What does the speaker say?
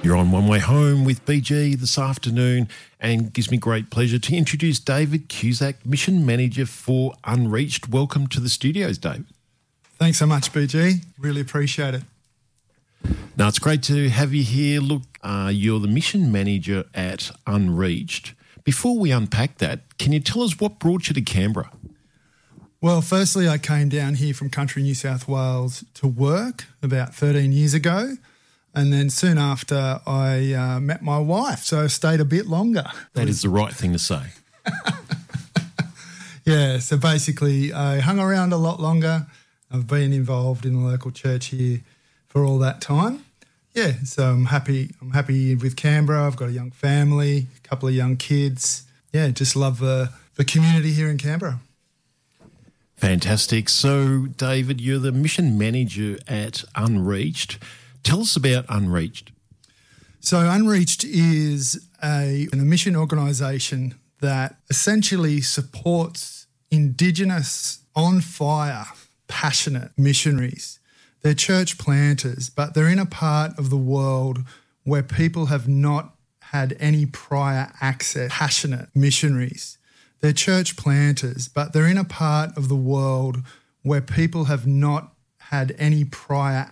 You're on One Way Home with BG this afternoon, and it gives me great pleasure to introduce David Cusack, Mission Manager for Unreached. Welcome to the studios, Dave. Thanks so much, BG. Really appreciate it. Now, it's great to have you here. Look, you're the Mission Manager at Unreached. Before we unpack that, can you tell us what brought you to Canberra? Well, firstly, I came down here from country New South Wales to work about 13 years ago. And then soon after, I met my wife, so I stayed a bit longer. That is the right thing to say. Yeah, so basically I hung around a lot longer. I've been involved in the local church here for all that time. Yeah, so I'm happy with Canberra. I've got a young family, a couple of young kids. Yeah, just love the community here in Canberra. Fantastic. So, David, you're the Mission Manager at Unreached. Tell us about Unreached. So Unreached is a mission organisation that essentially supports Indigenous, on-fire, passionate missionaries. They're church planters, but they're in a part of the world where people have not had any prior access. Passionate missionaries. They're church planters, but they're in a part of the world where people have not had any prior